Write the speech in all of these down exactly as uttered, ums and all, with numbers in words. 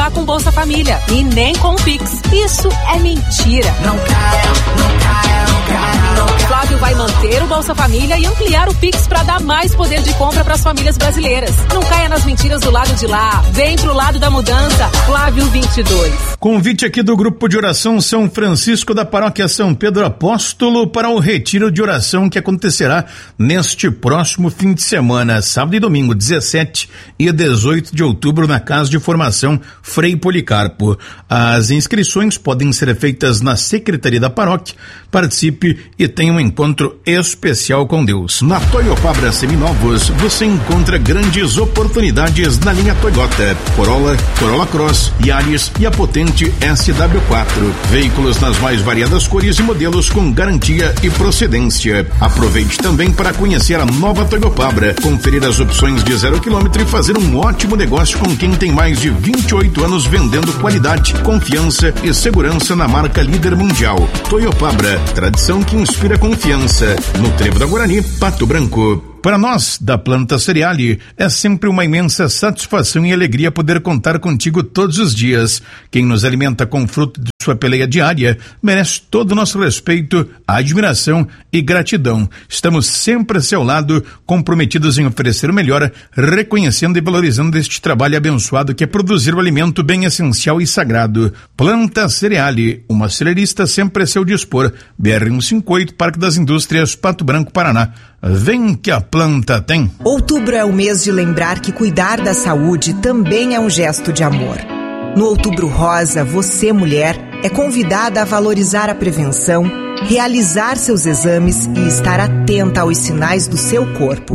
vá com Bolsa Família e nem com Pix. Isso é mentira. Não caia, não caia, não caia, não caia. Flávio vai manter o Bolsa Família e ampliar o Pix para dar mais poder de compra para as famílias brasileiras. Não caia nas mentiras do lado de lá. Vem pro lado da mudança. Flávio vinte e dois. Convite aqui do Grupo de Oração São Francisco da Paróquia São Pedro Apóstolo para o retiro de oração que acontecerá neste próximo fim de semana, sábado e domingo, dezessete e dezoito de outubro, na Casa de Formação Frei Policarpo. As inscrições podem ser feitas na Secretaria da Paróquia. Participe e tenha um encontro especial com Deus. Na Toyopabra Seminovos, você encontra grandes oportunidades na linha Toyota, Corolla, Corolla Cross, Yaris e a potente S W quatro. Veículos nas mais variadas cores e modelos com garantia e procedência. Aproveite também para conhecer a nova Toyopabra, conferir as opções de zero quilômetro e fazer um ótimo negócio com quem tem mais de vinte e oito anos vendendo qualidade, confiança e segurança na marca líder mundial. Toyopabra, tradição que inspira confiança. No Trevo da Guarani, Pato Branco. Para nós, da Planta Cereale, é sempre uma imensa satisfação e alegria poder contar contigo todos os dias. Quem nos alimenta com fruto de sua peleia diária merece todo o nosso respeito, admiração e gratidão. Estamos sempre a seu lado, comprometidos em oferecer o melhor, reconhecendo e valorizando este trabalho abençoado que é produzir o alimento bem essencial e sagrado. Planta Cereale, uma cerealista sempre a seu dispor. B R cento e cinquenta e oito, Parque das Indústrias, Pato Branco, Paraná. Vem que a planta tem. Outubro é o mês de lembrar que cuidar da saúde também é um gesto de amor. No Outubro Rosa, você, mulher, é convidada a valorizar a prevenção, realizar seus exames e estar atenta aos sinais do seu corpo.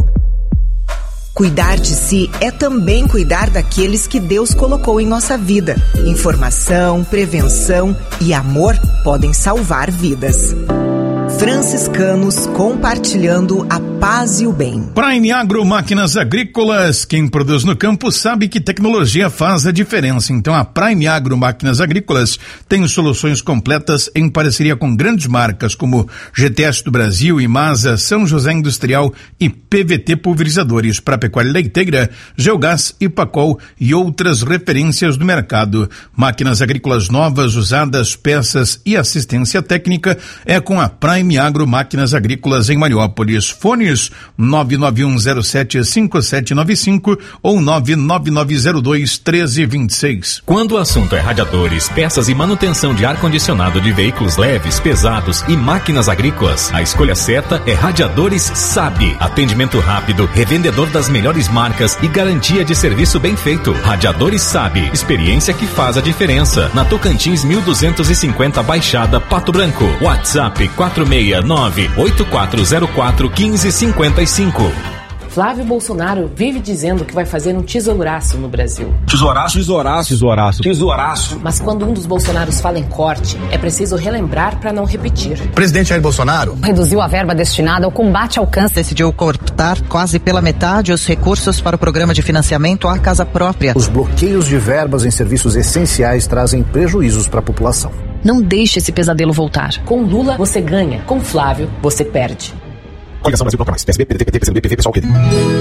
Cuidar de si é também cuidar daqueles que Deus colocou em nossa vida. Informação, prevenção e amor podem salvar vidas. Franciscanos compartilhando a paz e o bem. Prime Agro Máquinas Agrícolas, quem produz no campo sabe que tecnologia faz a diferença. Então a Prime Agro Máquinas Agrícolas tem soluções completas em parceria com grandes marcas como G T S do Brasil, Imasa, São José Industrial e P V T Pulverizadores para pecuária leiteira, Geogás, Ipacol e outras referências do mercado. Máquinas agrícolas novas, usadas, peças e assistência técnica é com a Prime Agro Máquinas Agrícolas em Mariópolis. Fones nove nove um zero sete cinco sete nove cinco ou nove nove nove zero dois um três dois seis. Quando o assunto é radiadores, peças e manutenção de ar-condicionado de veículos leves, pesados e máquinas agrícolas, a escolha certa é Radiadores Sabe. Atendimento rápido, revendedor das melhores marcas e garantia de serviço bem feito. Radiadores Sabe. Experiência que faz a diferença. Na Tocantins mil duzentos e cinquenta Baixada, Pato Branco. WhatsApp quatro seis nove oito quatro zero quatro um cinco cinco cinco. Flávio Bolsonaro vive dizendo que vai fazer um tesouraço no Brasil. Tesouraço, tesouraço, tesouraço, tesouraço. Mas quando um dos Bolsonaros fala em corte, é preciso relembrar para não repetir. O presidente Jair Bolsonaro reduziu a verba destinada ao combate ao câncer. Decidiu cortar quase pela metade os recursos para o programa de financiamento à casa própria. Os bloqueios de verbas em serviços essenciais trazem prejuízos para a população. Não deixe esse pesadelo voltar. Com Lula, você ganha. Com Flávio, você perde. Coligação Brasil Proclamais. P S B, P D T, P C B, P V, pessoal, P D.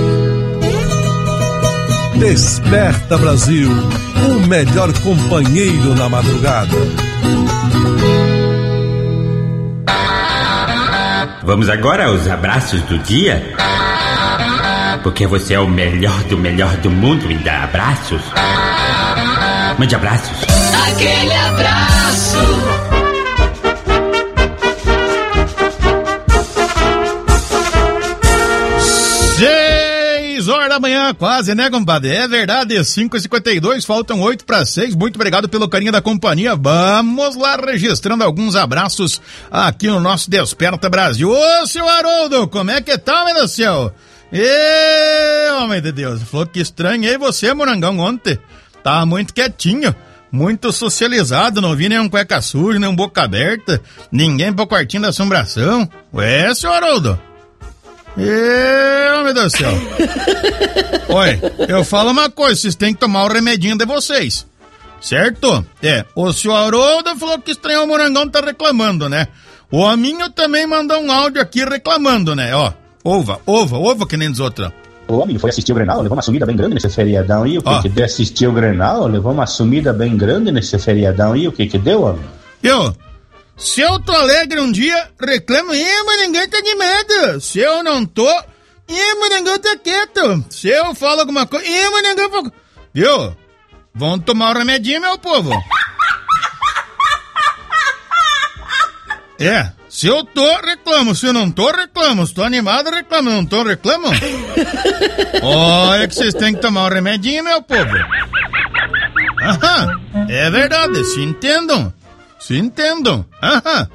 Desperta Brasil, o melhor companheiro na madrugada. Vamos agora aos abraços do dia? Porque você é o melhor do melhor do mundo em dar abraços. Mande abraços. Aquele abraço. Seis horas da manhã, quase, né, compadre? É verdade, cinco e cinquenta e dois, faltam oito para seis. Muito obrigado pelo carinho da companhia. Vamos lá registrando alguns abraços aqui no nosso Desperta Brasil. Ô, seu Haroldo, como é que tá, meu do céu? Ê, homem de Deus, falou que estranhei você, Morangão, ontem. Tava muito quietinho, muito socializado, não vi nenhum cueca suja, nenhum boca aberta, ninguém pro quartinho da assombração. Ué, seu Haroldo? Ê, meu Deus do céu. Oi, eu falo uma coisa, vocês têm que tomar o remedinho de vocês, certo? É, o senhor Haroldo falou que estranhou o Morangão, tá reclamando, né? O Aminho também mandou um áudio aqui reclamando, né? Ó, ova, ova, ova que nem dos outros. Ô, amigo, foi assistir o Grenal, levou uma sumida bem grande nesse feriadão. E o que oh. que deu? Assistir o Grenal, levou uma sumida bem grande nesse feriadão. E o que que deu, amigo? Eu, se eu tô alegre um dia, reclamo, ih, mas ninguém tá animado. Se eu não tô, ih, mas ninguém tá quieto. Se eu falo alguma coisa, ih, mas ninguém fala... Viu? Vão tomar um remedinho, meu povo. É, se eu tô, reclamo. Se eu não tô, reclamo. Se tô animado, reclamo. Não tô, reclamo. Olha que vocês têm que tomar um remedinho, meu povo. Aham, é verdade, se entendam. Se entendam. Aham.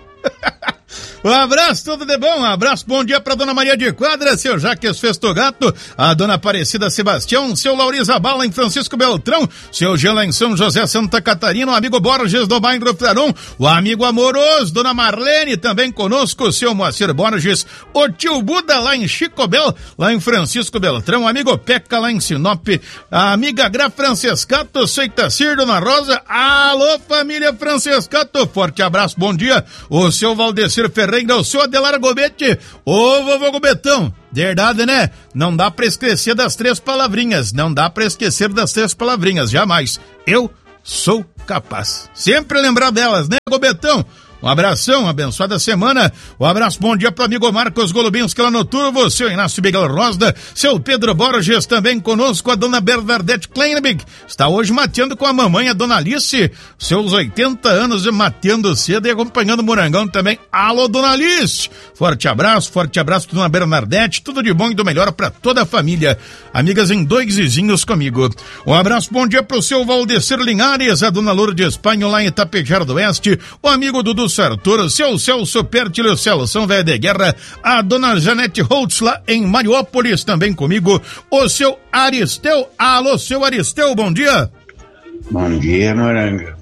Um abraço, tudo de bom, um abraço, bom dia pra Dona Maria de Quadra, seu Jaques Festogato, a Dona Aparecida Sebastião, seu Lauriza Bala em Francisco Beltrão, seu Gela em São José Santa Catarina, o amigo Borges do bairro Flaron, o amigo amoroso, Dona Marlene, também conosco, o seu Moacir Borges, o tio Buda lá em Chicobel, lá em Francisco Beltrão, o amigo Peca lá em Sinop, a amiga Gra Francescato, seu Itacir, Dona Rosa, alô família Francescato, forte abraço, bom dia, o seu Valdecir Ferreira, o seu Adelar Gobete, ô vovô Gobetão, verdade, né? Não dá pra esquecer das três palavrinhas, não dá pra esquecer das três palavrinhas, jamais. Eu sou capaz. Sempre lembrar delas, né, Gobetão? Um abração, abençoada semana. Um abraço, bom dia pro amigo Marcos Golubinski lá no Turvo, seu Inácio Miguel Rosda, seu Pedro Borges também conosco, a dona Bernadette Kleinberg, está hoje mateando com a mamãe, a dona Alice, seus oitenta anos de mateando cedo e acompanhando o Morangão também. Alô, dona Alice! Forte abraço, forte abraço pra dona Bernadette, tudo de bom e do melhor pra toda a família. Amigas em dois vizinhos comigo. Um abraço, bom dia pro seu Valdecir Linhares, a dona Lourdes Espanho lá em Itapejara do Oeste, o amigo Dudu Sartor, seu Celso Pertilho, Celso Velho de Guerra, a dona Janete Holtz lá em Mariópolis também comigo, o seu Aristeu, alô, seu Aristeu, bom dia. Bom dia, Moranga.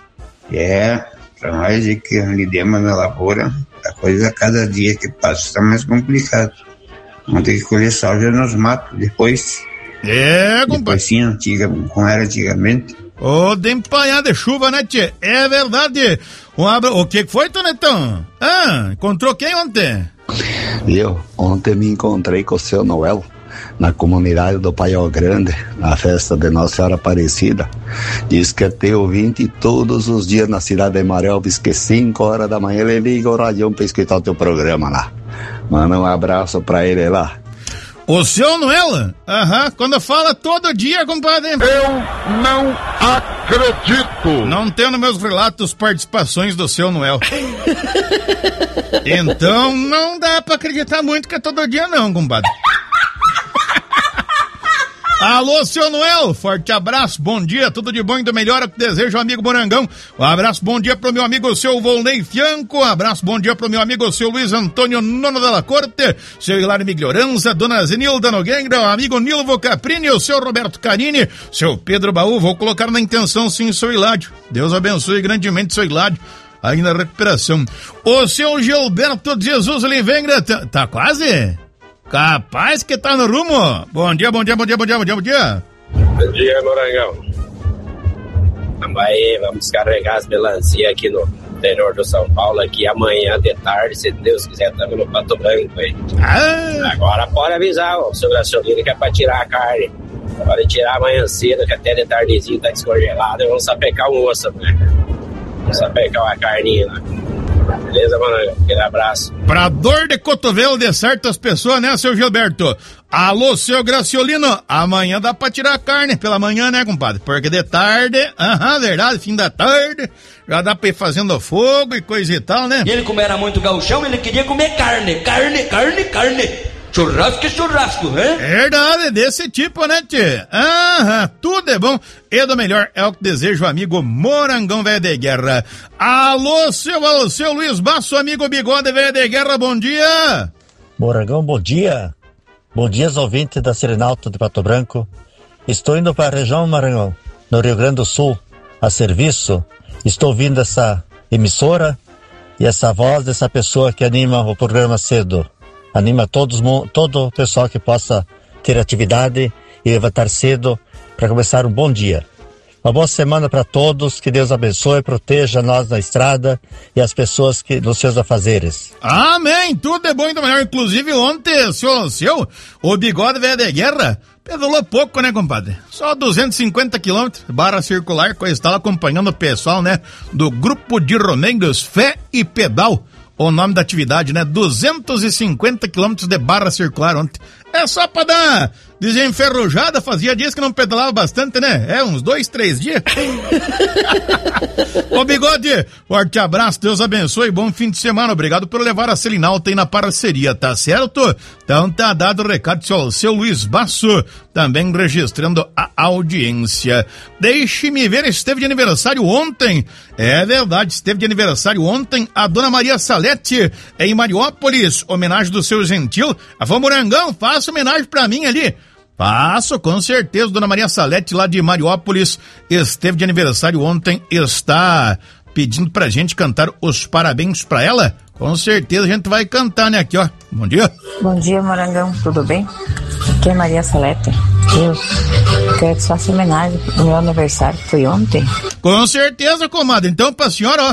É, pra nós que lidamos na lavoura, a coisa cada dia que passa está mais complicado. Vamos ter que colher soja nos matos depois. É, compadre. Depois sim, antiga, como era antigamente. Ô, oh, de empanhar de chuva, né, tchê? É verdade. Um abra... O que foi, Tonetão? Ah, encontrou quem ontem? Eu, ontem me encontrei com o seu Noel, na comunidade do Paiol Grande, na festa de Nossa Senhora Aparecida. Diz que é teu ouvinte todos os dias na cidade de Mariópolis, que cinco horas da manhã ele liga o radião pra escutar o teu programa lá. Manda um abraço pra ele lá. O seu Noel? Aham, quando fala todo dia, compadre. Eu não acredito. Não tenho nos meus relatos participações do seu Noel. Então não dá pra acreditar muito que é todo dia não, compadre. Alô, seu Noel, forte abraço, bom dia, tudo de bom e do melhor, é o que desejo, amigo Morangão. Um abraço, bom dia pro meu amigo, seu Volney Fianco, um abraço, bom dia pro meu amigo, seu Luiz Antônio Nono da la Corte, seu Hilário Miglioranza, dona Zenilda Nogueira, o amigo Nilvo Caprini, o seu Roberto Carini, seu Pedro Baú, vou colocar na intenção sim, seu Hilário. Deus abençoe grandemente, seu Hilário, aí na recuperação. O seu Gilberto de Jesus Oliveira, tá, tá quase? Capaz que tá no rumo. Bom dia, bom dia, bom dia, bom dia, bom dia, bom dia. Bom dia, Morangão. Vamos aí, vamos descarregar as melancias aqui no interior do São Paulo, aqui amanhã de tarde, se Deus quiser, estamos no Pato Branco aí. Ah. Agora pode avisar, ó, o seu Graciolino, que é pra tirar a carne. Pode tirar amanhã cedo, que até de tardezinho tá descongelado, e vamos sapecar um osso, né? Vamos sapecar uma carninha lá. Beleza, mano? Aquele abraço. Pra dor de cotovelo de certas pessoas, né, seu Gilberto? Alô, seu Graciolino, amanhã dá pra tirar a carne pela manhã, né, compadre? Porque de tarde, aham, verdade, fim da tarde, já dá pra ir fazendo fogo e coisa e tal, né? E ele, como era muito gauchão, ele queria comer carne, carne, carne, carne. Churrasco e churrasco, hein? Verdade, desse tipo, né, tchê? Aham, tudo é bom e do melhor é o que desejo, amigo Morangão Velho de Guerra. Alô, seu, alô, seu Luiz Basso, amigo Bigode Velho de Guerra, bom dia! Morangão, bom dia! Bom dia aos ouvintes da Serenalta de Pato Branco. Estou indo para a região Maranhão, no Rio Grande do Sul, a serviço. Estou ouvindo essa emissora e essa voz dessa pessoa que anima o programa cedo. Anima todos, todo o pessoal que possa ter atividade e levantar cedo para começar um bom dia. Uma boa semana para todos, que Deus abençoe, proteja nós na estrada e as pessoas que nos seus afazeres. Amém, tudo é bom e do melhor. Inclusive ontem, seu, seu o bigode velho de guerra pedalou pouco, né, compadre? Só duzentos e cinquenta quilômetros, barra circular, coisa estava acompanhando o pessoal, né, do grupo de Romeiros Fé e Pedal. O nome da atividade, né? duzentos e cinquenta quilômetros de barra circular ontem. É só pra dar desenferrujada, fazia dias que não pedalava bastante, né? É, uns dois, três dias. Ô Bigode, forte abraço, Deus abençoe, bom fim de semana, obrigado por levar a Selinalta aí na parceria, tá certo? Então tá dado o recado, seu, seu Luiz Basso, também registrando a audiência. Deixe-me ver, esteve de aniversário ontem, é verdade, esteve de aniversário ontem a Dona Maria Salete, em Mariópolis, homenagem do seu gentil, a Vó Morangão, faça homenagem pra mim ali. Faço, com certeza, Dona Maria Salete, lá de Mariópolis, esteve de aniversário ontem, está pedindo pra gente cantar os parabéns pra ela. Com certeza a gente vai cantar, né, aqui, ó. Bom dia. Bom dia, Morangão, tudo bem? Aqui é Maria Salete. Eu quero que faça homenagem pro meu aniversário, que foi ontem. Com certeza, comadre. Então, pra senhora, ó,